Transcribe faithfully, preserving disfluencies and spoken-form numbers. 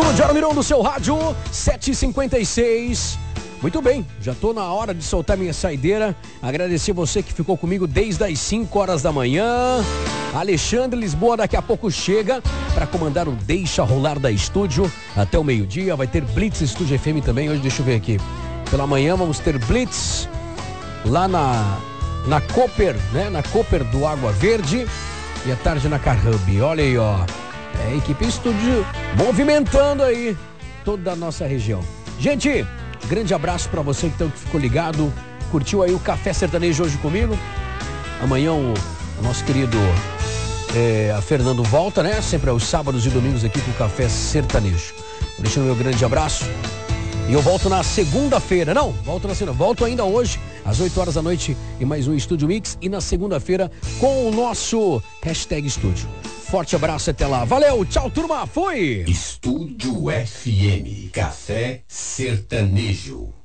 Título de Armirão do seu rádio, sete e cinquenta e seis. Muito bem, já tô na hora de soltar minha saideira. Agradecer você que ficou comigo desde as cinco horas da manhã. Alexandre Lisboa daqui a pouco chega para comandar o Deixa Rolar da Estúdio até o meio-dia. Vai ter Blitz Estúdio F M também hoje, deixa eu ver aqui. Pela manhã vamos ter Blitz lá na, na Cooper, né? Na Cooper do Água Verde e à tarde na Car Hub. Olha aí, ó. É a equipe estúdio movimentando aí toda a nossa região. Gente, grande abraço pra você então que ficou ligado, curtiu aí o Café Sertanejo hoje comigo. Amanhã o, o nosso querido é, a Fernando volta, né? Sempre aos sábados e domingos aqui com o Café Sertanejo. Deixando meu grande abraço. E eu volto na segunda-feira. Não, volto na segunda. Volto ainda hoje, às oito horas da noite, em mais um Estúdio Mix. E na segunda-feira, com o nosso hashtag Estúdio. Forte abraço, até lá. Valeu, tchau, turma. Fui! Estúdio F M, Café Sertanejo.